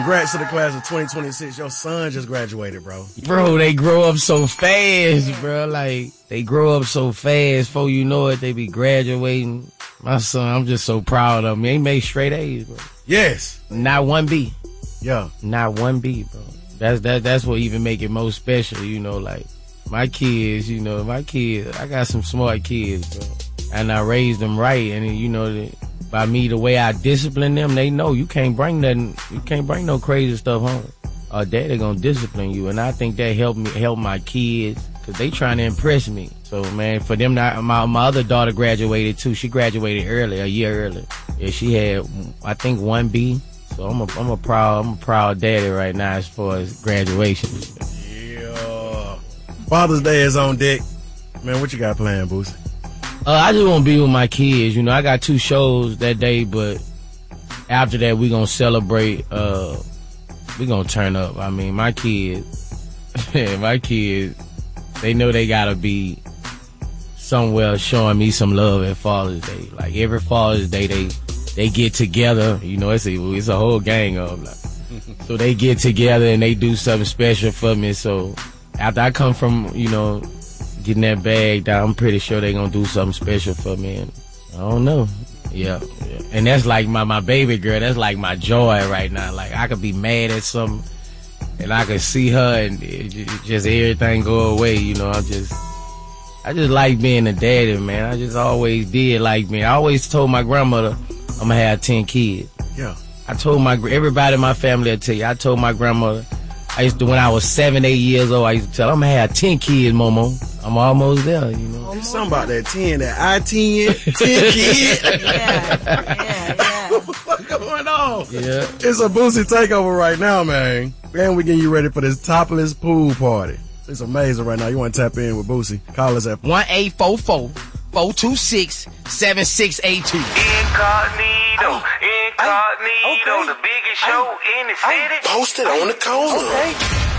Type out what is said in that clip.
Congrats to the class of 2026. Your son just graduated, bro. Bro, they grow up so fast, bro. Like, they grow up so fast. Before you know it, they be graduating. My son, I'm just so proud of him. He made straight A's, bro. Yes. Not one B. Yeah. Not one B, bro. That's what even make it most special, you know, like, my kids, I got some smart kids, bro. And I raised them right, and you know, by me, the way I discipline them, they know you can't bring no crazy stuff home. Or daddy gonna discipline you, and I think that help my kids, cause they trying to impress me. So man, for them, my other daughter graduated too. She graduated early, a year early. Yeah, she had, I think, 1B. So I'm a proud daddy right now as far as graduation. Yeah. Father's Day is on deck. Man, what you got planned, Boosie? I just want to be with my kids. You know, I got 2 shows that day, but after that, we gonna celebrate. We gonna turn up. I mean, my kids, they know they gotta be somewhere showing me some love at Father's Day. Like every Father's Day, they get together. You know, it's a whole gang of them. So they get together and they do something special for me. So after I come from, you know, getting that bag down, I'm pretty sure they gonna do something special for me. And I don't know. Yeah. And that's like my baby girl. That's like my joy right now. Like I could be mad at something and I could see her and just everything go away. You know, I just like being a daddy, man. I just always did like me. I always told my grandmother I'm gonna have 10 kids. Yeah. I told everybody in my family will tell you, I told my grandmother, when I was 7, 8 years old, I used to tell her, I'm gonna have 10 kids, Momo. I'm almost there, you know. There's something about that 10, that I-10, 10 kids. Yeah. What's going on? Yeah. It's a Boosie takeover right now, man. And we getting you ready for this topless pool party. It's amazing right now. You want to tap in with Boosie? Call us at 1-844-426-7682. Incognito, the biggest show in the city. Posted on the corner. Okay.